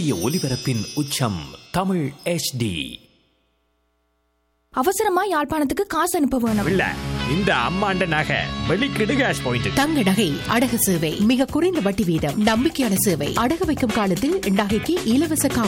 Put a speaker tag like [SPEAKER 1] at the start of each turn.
[SPEAKER 1] துல்லிய ஒலிபரப்பின் உச்சம் தமிழ் HD.
[SPEAKER 2] அவசரமா யாழ்ப்பாணத்துக்கு காசு அனுப்ப வேணும்.
[SPEAKER 3] இல்ல இந்த அம்மாண்ட நகை வெளிக்கிடு கேஷ் பாயிண்ட்.
[SPEAKER 4] தங்க நகை அடகு சேவை மிக குறைந்த வட்டி வீதம் நம்பிக்கையான சேவை. அடகு வைக்கும் காலத்தில் நகைக்கு இலவச